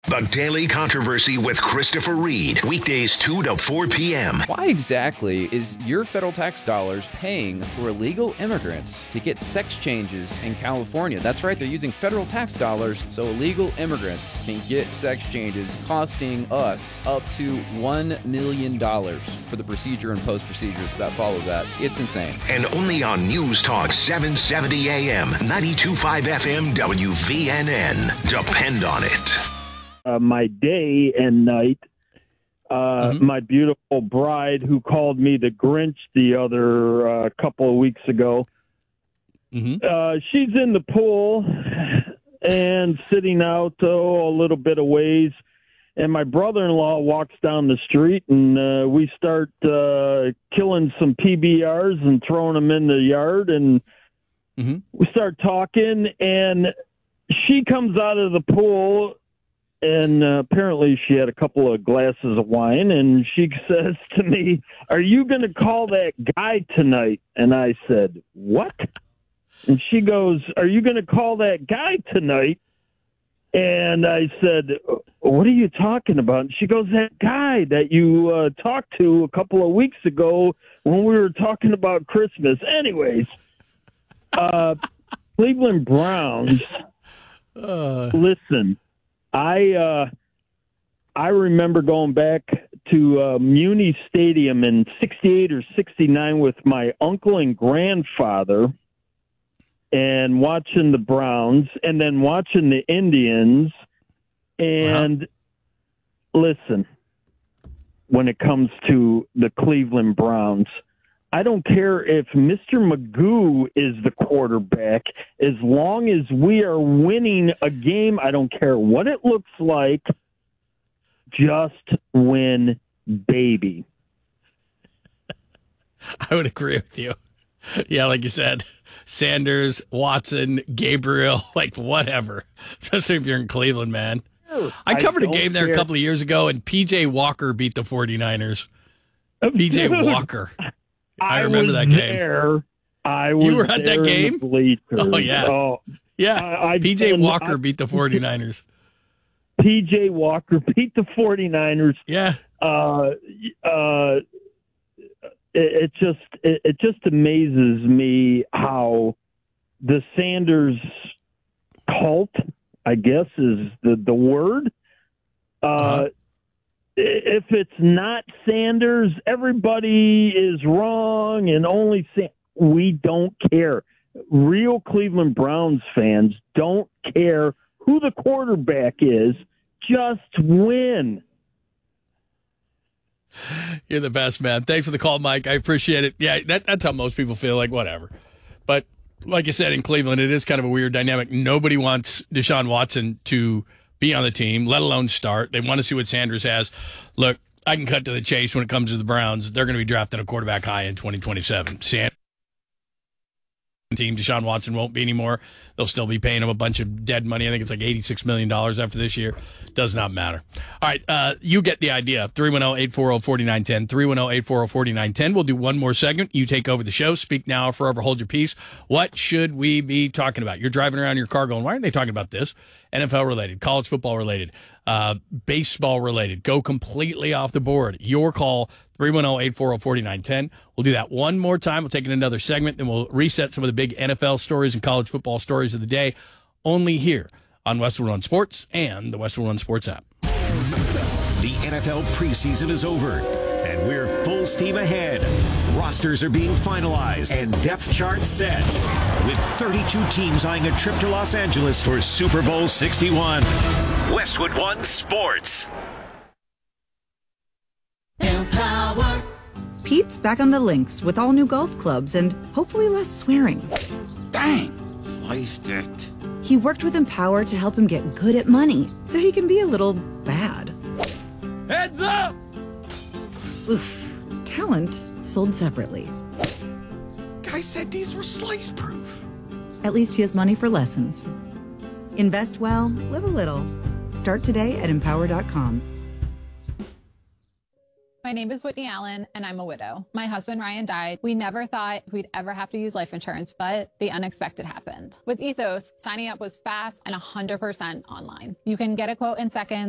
The Daily Controversy with Christopher Reed. Weekdays 2 to 4 p.m. Why exactly is your federal tax dollars paying for illegal immigrants to get sex changes in California? That's right, they're using federal tax dollars so illegal immigrants can get sex changes, costing us up to $1 million for the procedure and post-procedures that follow that. It's insane. And only on News Talk 770 AM, 92.5 FM, WVNN. Depend on it. My day and night, my beautiful bride who called me the Grinch the other couple of weeks ago. She's in the pool and sitting out a little bit of ways, and my brother-in-law walks down the street, and we start killing some PBRs and throwing them in the yard, and we start talking, and she comes out of the pool. And apparently she had a couple of glasses of wine, and she says to me, "Are you going to call that guy tonight?" And I said, "What?" And she goes, "Are you going to call that guy tonight?" And I said, "What are you talking about?" And she goes, "That guy that you talked to a couple of weeks ago when we were talking about Christmas." Anyways, Cleveland Browns, listen. I remember going back to Muni Stadium in 68 or 69 with my uncle and grandfather and watching the Browns and then watching the Indians. And listen, when it comes to the Cleveland Browns, I don't care if Mr. Magoo is the quarterback. As long as we are winning a game, I don't care what it looks like. Just win, baby. I would agree with you. Yeah, like you said, Sanders, Watson, Gabriel, like whatever. Especially if you're in Cleveland, man. I covered a game there a couple of years ago, and P.J. Walker beat the 49ers. P.J. Walker. I remember that game. You were at that game? Oh, yeah. Yeah. P.J. Walker beat the 49ers. P.J. Walker beat the 49ers. Yeah. It just amazes me how the Sanders cult, I guess is the word, if it's not Sanders, everybody is wrong and only we don't care. Real Cleveland Browns fans don't care who the quarterback is. Just win. You're the best, man. Thanks for the call, Mike. I appreciate it. Yeah, that's how most people feel, like whatever. But like you said, in Cleveland, it is kind of a weird dynamic. Nobody wants Deshaun Watson to be on the team, let alone start. They want to see what Sanders has. Look, I can cut to the chase when it comes to the Browns. They're going to be drafting a quarterback high in 2027. Sanders team, Deshaun Watson won't be anymore. They'll still be paying him a bunch of dead money. I think it's like $86 million after this year. Does not matter. All right, you get the idea. 310-840-4910, 310-840-4910. We'll do one more segment. You take over the show. Speak now or forever hold your peace. What should we be talking about? You're driving around in your car going, why aren't they talking about this? NFL related, college football related, baseball related. Go completely off the board. Your call, 310-840-4910. We'll do that one more time. We'll take in another segment, then we'll reset some of the big NFL stories and college football stories of the day, only here on Westwood One Sports and the Westwood One Sports app. The NFL preseason is over, and we're full steam ahead. Rosters are being finalized and depth charts set, with 32 teams eyeing a trip to Los Angeles for Super Bowl 61. Westwood One Sports. Empower. Pete's back on the links with all new golf clubs and hopefully less swearing. Dang, sliced it. He worked with Empower to help him get good at money so he can be a little bad. Heads up! Oof. Talent sold separately. Guy said these were slice proof. At least he has money for lessons. Invest well, live a little. Start today at empower.com. My name is Whitney Allen, and I'm a widow. My husband, Ryan, died. We never thought we'd ever have to use life insurance, but the unexpected happened. With Ethos, signing up was fast and 100% online. You can get a quote in seconds.